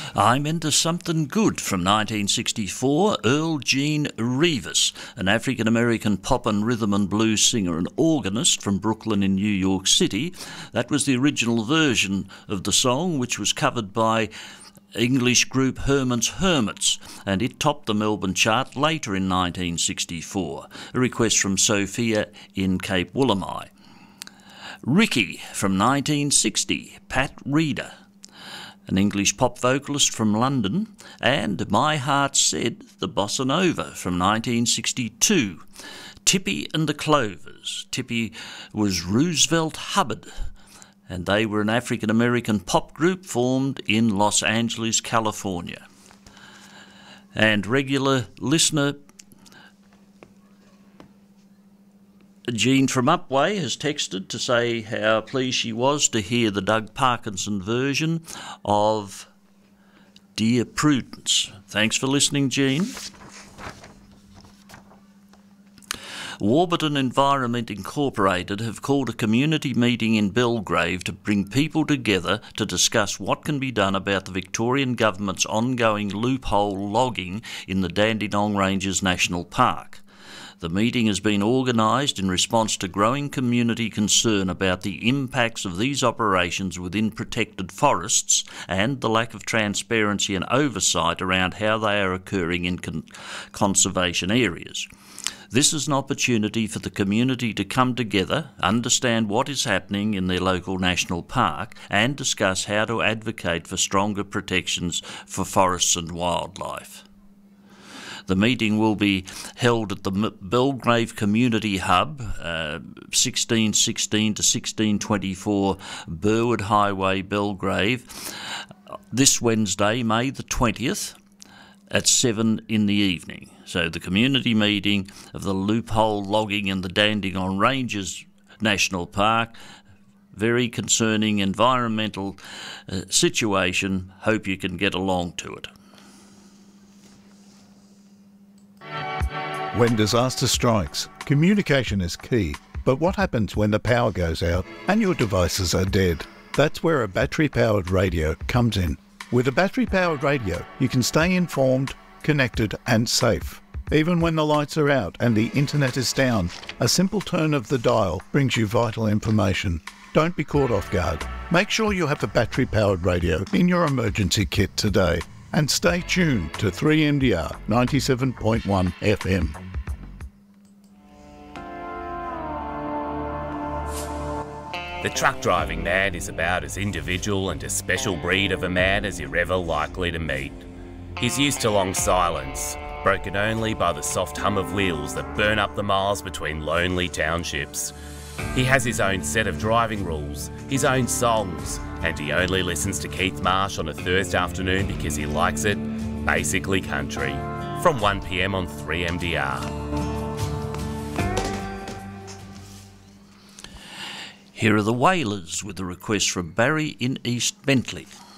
I'm Into Something Good from 1964, Earl Jean Revis, an African-American pop and rhythm and blues singer and organist from Brooklyn in New York City. That was the original version of the song, which was covered by English group Herman's Hermits, and it topped the Melbourne chart later in 1964. A request from Sophia in Cape Woolamai. Ricky from 1960, Pat Reeder, an English pop vocalist from London, and My Heart Said, the Bossa Nova from 1962. Tippy and the Clovers. Tippy was Roosevelt Hubbard, and they were an African-American pop group formed in Los Angeles, California. And regular listener Jean from Upway has texted to say how pleased she was to hear the Doug Parkinson version of Dear Prudence. Thanks for listening, Jean. Warburton Environment Incorporated have called a community meeting in Belgrave to bring people together to discuss what can be done about the Victorian Government's ongoing loophole logging in the Dandenong Ranges National Park. The meeting has been organised in response to growing community concern about the impacts of these operations within protected forests and the lack of transparency and oversight around how they are occurring in conservation areas. This is an opportunity for the community to come together, understand what is happening in their local national park, and discuss how to advocate for stronger protections for forests and wildlife. The meeting will be held at the Belgrave Community Hub, 1616 to 1624 Burwood Highway, Belgrave, this Wednesday, May the 20th, at 7 in the evening. So the community meeting of the loophole logging in the Dandenong Ranges National Park, very concerning environmental situation. Hope you can get along to it. When disaster strikes, communication is key. But what happens when the power goes out and your devices are dead? That's where a battery-powered radio comes in. With a battery-powered radio, you can stay informed, connected and safe. Even when the lights are out and the internet is down, a simple turn of the dial brings you vital information. Don't be caught off guard. Make sure you have a battery-powered radio in your emergency kit today. And stay tuned to 3MDR 97.1 FM. The truck driving man is about as individual and a special breed of a man as you're ever likely to meet. He's used to long silence, broken only by the soft hum of wheels that burn up the miles between lonely townships. He has his own set of driving rules, his own songs, and he only listens to Keith Marsh on a Thursday afternoon because he likes it, basically country. From 1 PM on 3MDR. Here are the Wailers with a request from Barry in East Bentley.